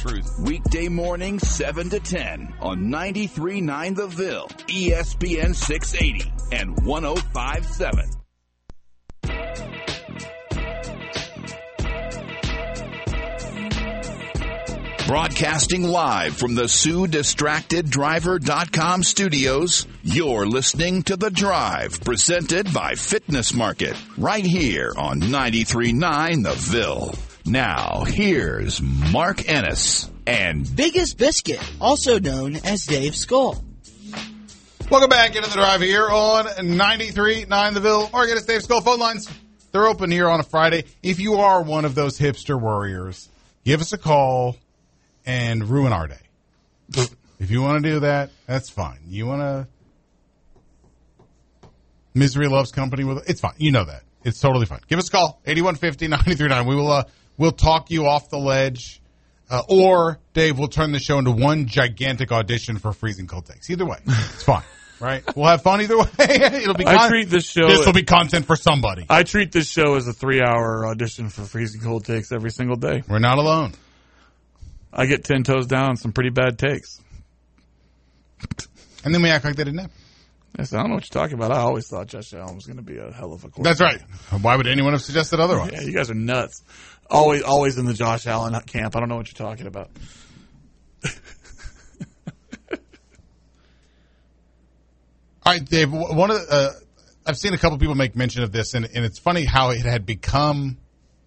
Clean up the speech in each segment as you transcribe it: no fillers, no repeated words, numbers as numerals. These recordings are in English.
Truth. Weekday morning, 7 to 10 on 93.9 The Ville, ESPN 680 and 105.7. Broadcasting live from the SueDistractedDriver.com studios, you're listening to The Drive, presented by Fitness Market, right here on 93.9 The Ville. Now, here's Mark Ennis and Biggest Biscuit, also known as Dave Skull. Welcome back into The Drive here on 93.9 The Ville. Mark Ennis, Dave Skull. Phone lines, they're open here on a Friday. If you are one of those hipster warriors, give us a call and ruin our day. If you want to do that, that's fine. You want to misery loves company with it's fine. You know that. It's totally fine. Give us a call, 8150-939. We'll talk you off the ledge. Or, Dave, we'll turn the show into one gigantic audition for Freezing Cold Takes. Either way, it's fine. Right? We'll have fun either way. It'll be this will be content for somebody. I treat this show as a 3-hour audition for Freezing Cold Takes every single day. We're not alone. I get 10 toes down on some pretty bad takes. And then we act like they didn't happen. Yes, I don't know what you're talking about. I always thought Josh Allen was going to be a hell of a quarterback. That's right. Why would anyone have suggested otherwise? Yeah, you guys are nuts. Always in the Josh Allen camp. I don't know what you're talking about. All right, Dave, I've seen a couple people make mention of this, and it's funny how it had become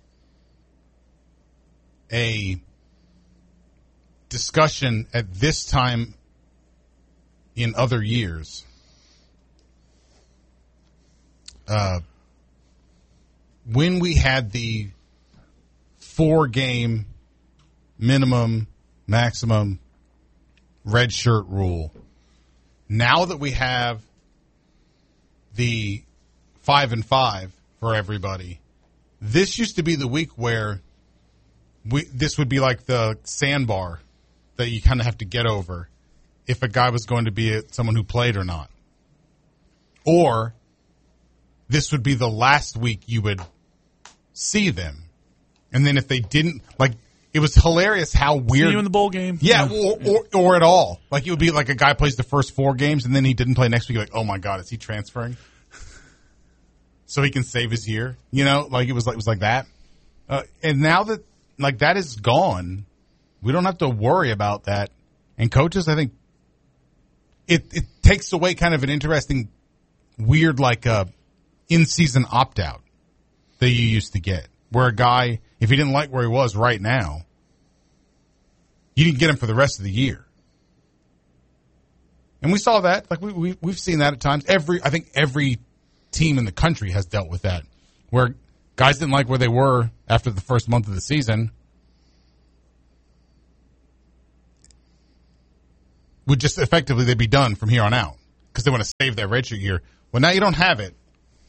a discussion at this time in other years. When we had the 4-game minimum, maximum red shirt rule, now that we have the 5-5 for everybody, this used to be the week where this would be like the sandbar that you kind of have to get over if a guy was going to be someone who played or not. Or this would be the last week you would see them. And then if they didn't, like, it was hilarious how weird. See you in the bowl game. Yeah, or at all. Like, it would be like a guy plays the first 4 games and then he didn't play next week. Like, oh my God, is he transferring? So he can save his year. You know, like it was like that. And now that, like, that is gone, we don't have to worry about that. And coaches, I think, it takes away kind of an interesting, weird, like, in-season opt-out that you used to get. Where a guy, if he didn't like where he was right now, you didn't get him for the rest of the year. And we saw that. Like, we've seen that at times. I think every team in the country has dealt with that. Where guys didn't like where they were after the first month of the season. Would just effectively, they'd be done from here on out. Because they want to save that redshirt year. Well, now you don't have it.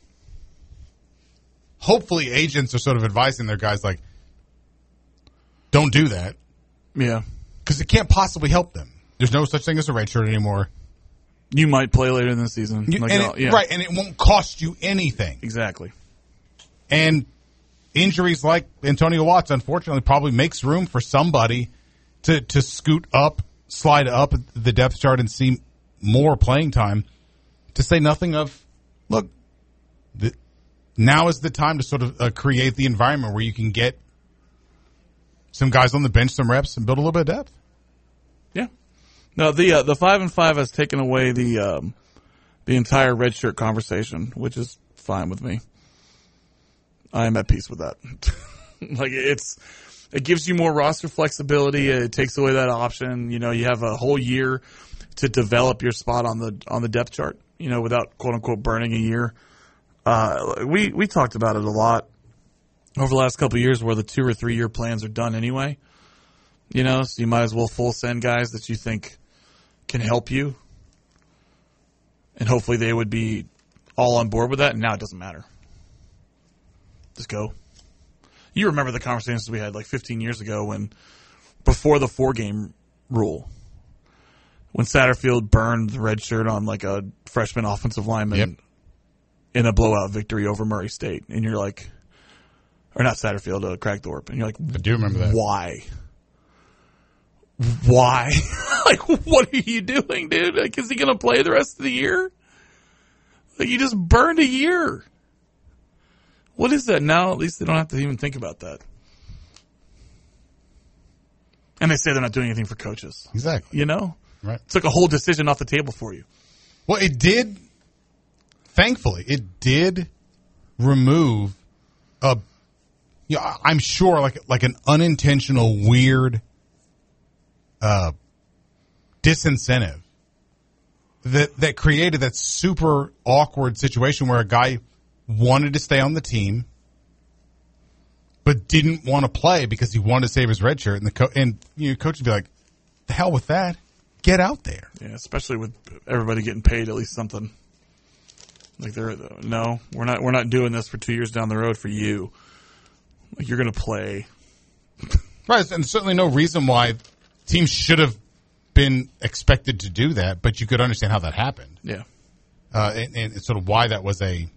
Hopefully agents are sort of advising their guys, like, don't do that. Yeah. Because it can't possibly help them. There's no such thing as a red shirt anymore. You might play later in the season. Right, and it won't cost you anything. Exactly. And injuries like Antonio Watts, unfortunately, probably makes room for somebody to slide up the depth chart and see more playing time. To say nothing of, look, now is the time to sort of create the environment where you can get some guys on the bench, some reps, and build a little bit of depth. Yeah. No, the 5-5 has taken away the entire redshirt conversation, which is fine with me. I am at peace with that. Like, it gives you more roster flexibility. It takes away that option. You know, you have a whole year to develop your spot on the depth chart. You know, without quote unquote burning a year. We talked about it a lot over the last couple of years where the 2 or 3 year plans are done anyway. You know, so you might as well full send guys that you think can help you. And hopefully they would be all on board with that. And now it doesn't matter. Just go. You remember the conversations we had like 15 years ago before the 4-game rule. When Satterfield burned the red shirt on like a freshman offensive lineman in a blowout victory over Murray State. And you're like, or not Satterfield, Cragthorpe. And you're like, I do remember that. Why? why? Like, what are you doing, dude? Like, is he going to play the rest of the year? Like, you just burned a year. What is that now? At least they don't have to even think about that. And they say they're not doing anything for coaches. Exactly. You know? Right. Took a whole decision off the table for you. Well, it did, thankfully, it did remove I'm sure like an unintentional weird disincentive that created that super awkward situation where a guy wanted to stay on the team but didn't want to play because he wanted to save his red shirt, and coach would be like, "The hell with that, get out there." Yeah, especially with everybody getting paid at least something. Like we're not doing this for 2 years down the road for you. Like, you're going to play. Right, and certainly no reason why teams should have been expected to do that, but you could understand how that happened. Yeah. And sort of why that was a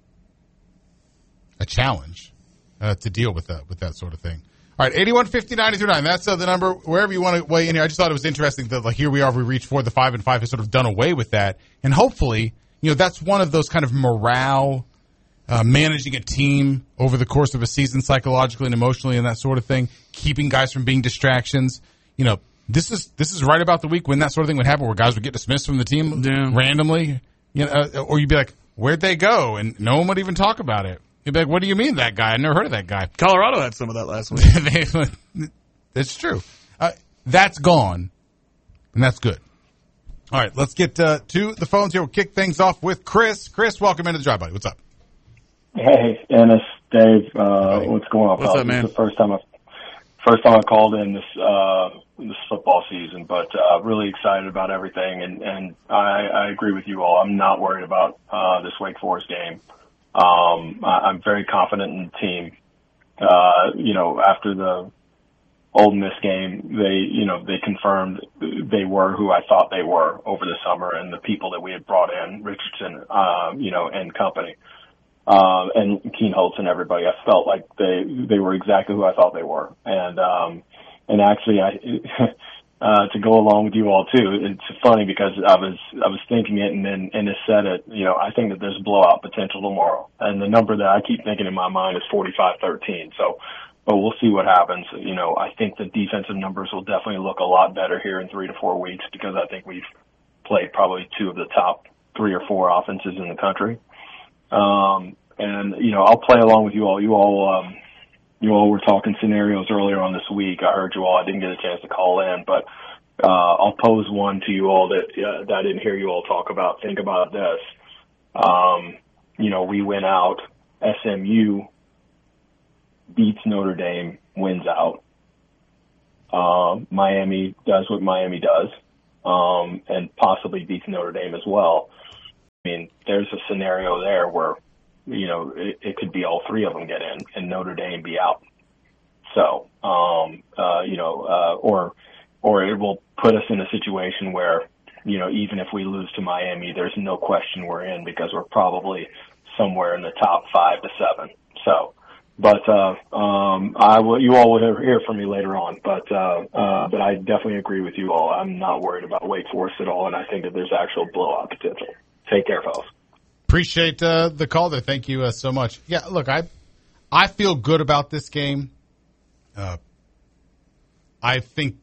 challenge to deal with that sort of thing. All right, 8150-939. That's the number. Wherever you want to weigh in here. I just thought it was interesting that here we are. We reached for the 5 and 5 has sort of done away with that, and hopefully, that's one of those kind of morale, managing a team over the course of a season, psychologically and emotionally, and that sort of thing. Keeping guys from being distractions. This is right about the week when that sort of thing would happen, where guys would get dismissed from the team randomly. Or you'd be like, "Where'd they go?" And no one would even talk about it. You'd be like, "What do you mean that guy? I never heard of that guy." Colorado had some of that last week. It's true. That's gone, and that's good. All right, let's get to the phones here. We'll kick things off with Chris. Chris, welcome into the Drive, buddy. What's up? Hey, Ennis, Dave. What's going on? What's up, man? This is the first time I called in this football season, but really excited about everything, and I agree with you all. I'm not worried about this Wake Forest game. I'm very confident in the team. After the Ole Miss game, they confirmed they were who I thought they were over the summer, and the people that we had brought in, Richardson, and company, and Keenholz and everybody. I felt like they were exactly who I thought they were, and actually, to go along with you all too, it's funny because I was thinking it, and then Ennis said it. I think that there's blowout potential tomorrow, and the number that I keep thinking in my mind is 45-13. So. But we'll see what happens. I think the defensive numbers will definitely look a lot better here in 3 to 4 weeks, because I think we've played probably 2 of the top 3 or 4 offenses in the country. I'll play along with you all. You all were talking scenarios earlier on this week. I heard you all. I didn't get a chance to call in, but I'll pose one to you all that I didn't hear you all talk about. Think about this. We went out. SMU beats Notre Dame, wins out. Miami does what Miami does, and possibly beats Notre Dame as well. I mean, there's a scenario there where, it could be all 3 of them get in and Notre Dame be out. So, or it will put us in a situation where, even if we lose to Miami, there's no question we're in, because we're probably somewhere in the top 5 to 7. So, but you all will hear from me later on. But I definitely agree with you all. I'm not worried about Wake Forest at all, and I think that there's actual blowout potential. Take care, fellas. Appreciate the call there. Thank you so much. Yeah, look, I feel good about this game. I think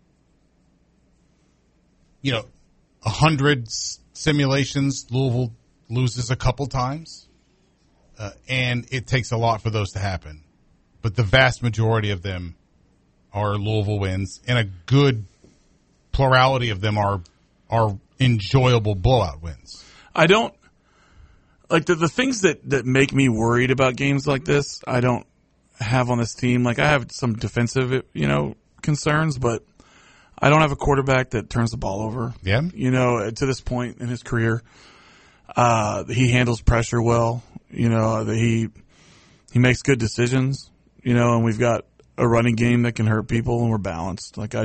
100 simulations, Louisville loses a couple times. And it takes a lot for those to happen. But the vast majority of them are Louisville wins, and a good plurality of them are enjoyable blowout wins. I don't like the things that make me worried about games like this. I don't have on this team. Like, I have some defensive, concerns, but I don't have a quarterback that turns the ball over. Yeah. To this point in his career, he handles pressure well. He makes good decisions, and we've got a running game that can hurt people, and we're balanced. Like,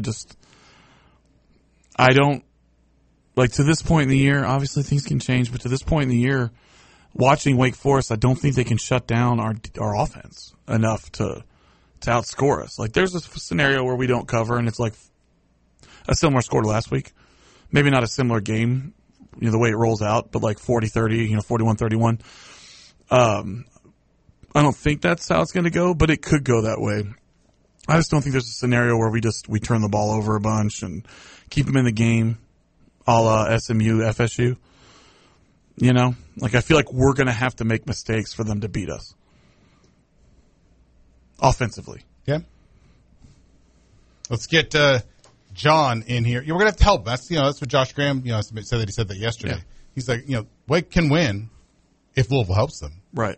I don't, like, to this point in the year, obviously things can change, but to this point in the year, watching Wake Forest, I don't think they can shut down our offense enough to outscore us. Like, there's a scenario where we don't cover, and it's like a similar score to last week. Maybe not a similar game, the way it rolls out, but like 40-30, 41-31. I don't think that's how it's going to go, but it could go that way. I just don't think there's a scenario where we turn the ball over a bunch and keep them in the game, a la SMU, FSU. I feel like we're going to have to make mistakes for them to beat us offensively. Yeah. Let's get John in here. We're going to have to help. That's what Josh Graham said that he said that yesterday. Yeah. He's like, Wake can win if Louisville helps them. Right.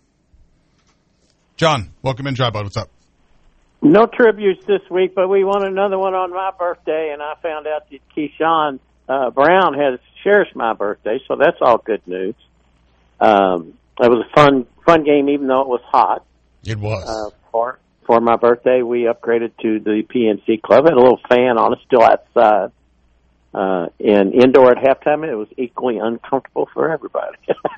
John, welcome in, Dry Bud. What's up? No tributes this week, but we won another one on my birthday, and I found out that Keyshawn Brown shares my birthday, so that's all good news. It was a fun game, even though it was hot. It was. For my birthday, we upgraded to the PNC Club. Had a little fan on it, still outside. And indoor at halftime, it was equally uncomfortable for everybody.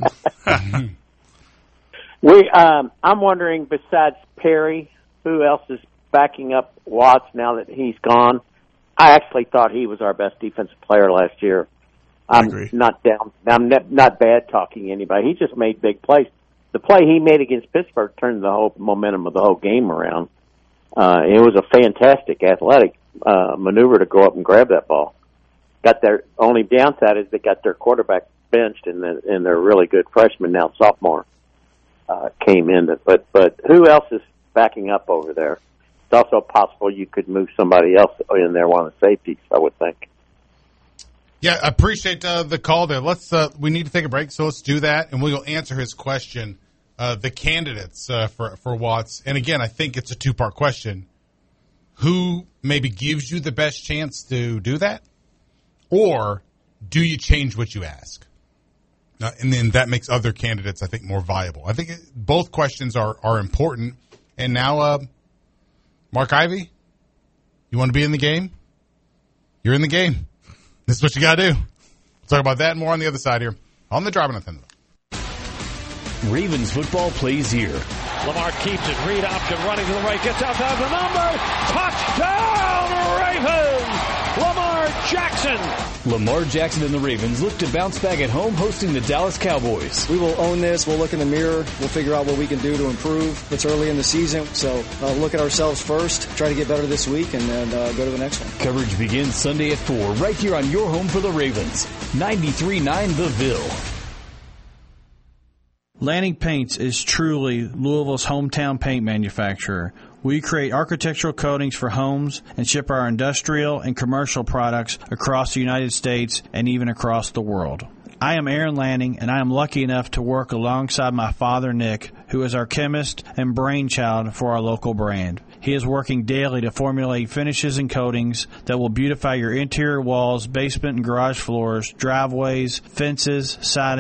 I'm wondering, besides Perry, who else is backing up Watts now that he's gone? I actually thought he was our best defensive player last year. I'm not bad talking anybody. He just made big plays. The play he made against Pittsburgh turned the whole momentum of the whole game around. It was a fantastic athletic maneuver to go up and grab that ball. Got their only downside is they got their quarterback benched, and their really good freshman, now sophomore, came in. But who else is backing up over there? It's also possible you could move somebody else in there, one of the safeties, I would think. Yeah, I appreciate the call there. We need to take a break, so let's do that, and we'll answer his question. The candidates for Watts, and again, I think it's a two-part question. Who maybe gives you the best chance to do that? Or do you change what you ask? And then that makes other candidates, I think, more viable. I think both questions are important. And now, Mark Ivy, you want to be in the game? You're in the game. This is what you got to do. We'll talk about that and more on the other side here on the Driving Nothing. Ravens football plays here. Lamar keeps it. Reed option running to the right. Gets outside the number. Touchdown Ravens! Lamar Jackson. Lamar Jackson and the Ravens look to bounce back at home hosting the Dallas Cowboys. We will own this. We'll look in the mirror. We'll figure out what we can do to improve. It's early in the season, so look at ourselves first, try to get better this week, and then go to the next one. Coverage begins Sunday at 4 right here on your home for the Ravens. 93.9 The Ville. Lanning Paints is truly Louisville's hometown paint manufacturer. We create architectural coatings for homes and ship our industrial and commercial products across the United States and even across the world. I am Aaron Lanning, and I am lucky enough to work alongside my father, Nick, who is our chemist and brainchild for our local brand. He is working daily to formulate finishes and coatings that will beautify your interior walls, basement and garage floors, driveways, fences, siding,